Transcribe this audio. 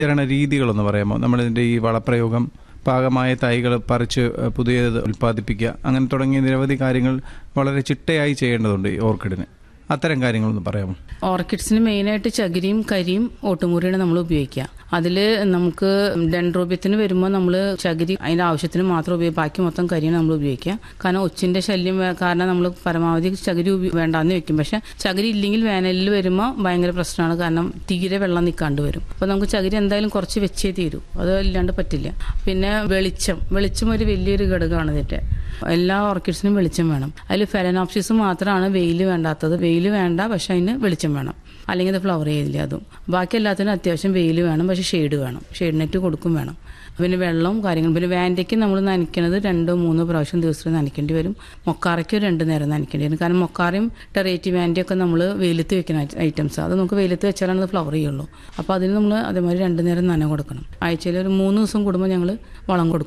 രീതികളൊന്ന് പറയാമോ? നമ്മളിതിൻ്റെ ഈ വളപ്രയോഗം, പാകമായ തൈകൾ പറിച്ച് പുതിയത് ഉൽപ്പാദിപ്പിക്കുക, അങ്ങനെ തുടങ്ങിയ നിരവധി കാര്യങ്ങൾ വളരെ ചിട്ടയായി ചെയ്യേണ്ടതുണ്ട് ഈ ഓർക്കിഡിന്. അത്തരം കാര്യങ്ങളൊന്ന് പറയാമോ? ഓർക്കിഡ്സിന് മെയിനായിട്ട് ചകിരിയും കരിയും ഓട്ടുമുറിയാണ് നമ്മൾ ഉപയോഗിക്കുക. അതിൽ നമുക്ക് ഡെൻഡ്രോബിയത്തിന് വരുമ്പോൾ നമ്മൾ ചകിരി അതിൻ്റെ ആവശ്യത്തിന് മാത്രം ഉപയോഗിക്കുക, ബാക്കി മൊത്തം കരിയാണ് നമ്മൾ ഉപയോഗിക്കുക. കാരണം ഒച്ചിൻ്റെ ശല്യം കാരണം നമ്മൾ പരമാവധി ചകിരി വേണ്ടാന്ന് വെക്കും. പക്ഷെ ചകിരി ഇല്ലെങ്കിൽ വേനലിൽ വരുമ്പോൾ ഭയങ്കര പ്രശ്നമാണ്. കാരണം തീരെ വെള്ളം നിൽക്കാണ്ട് വരും. അപ്പോൾ നമുക്ക് ചകിരി എന്തായാലും കുറച്ച് വെച്ചേ തീരൂ, അത് ഇല്ലാണ്ട് പറ്റില്ല. പിന്നെ വെളിച്ചം ഒരു വലിയൊരു ഘടകമാണ് ഇതിൻ്റെ. എല്ലാ ഓർക്കിഡ്സിനും വെളിച്ചം വേണം. അതിൽ ഫെലനോപ്സിസ് മാത്രമാണ് വെയിൽ വേണ്ടാത്തത്. വെയിൽ വേണ്ട, പക്ഷെ അതിന് വെളിച്ചം വേണം, അല്ലെങ്കിൽ അത് ഫ്ലവർ ചെയ്തില്ല. അതും ബാക്കി എല്ലാത്തിനും അത്യാവശ്യം വെയിൽ വേണം, പക്ഷെ ഷെയ്ഡ് വേണം, ഷെയ്ഡ് നെറ്റ് കൊടുക്കും വേണം. പിന്നെ വെള്ളവും കാര്യങ്ങളും. പിന്നെ വാൻഡയ്ക്ക് നമ്മൾ നനയ്ക്കുന്നത് 2-3 പ്രാവശ്യം ദിവസത്തിൽ നനയ്ക്കേണ്ടി വരും. മൊക്കാറയ്ക്ക് 2 നേരം നനയ്ക്കേണ്ടി വരും. കാരണം മൊക്കാറയും ടെറേറ്റി വാൻഡയൊക്കെ നമ്മൾ വെയിലത്ത് വെക്കുന്ന ഐറ്റംസ്. അത് നമുക്ക് വെയിലത്ത് വെച്ചാലാണ് അത് ഫ്ലവർ ചെയ്യുള്ളൂ. അപ്പോൾ അതിന് നമ്മൾ അതേമാതിരി 2 നേരം നന കൊടുക്കണം. ആഴ്ചയിൽ ഒരു 3 ദിവസം കൂടുമ്പോൾ ഞങ്ങൾ വളം കൊടുക്കും.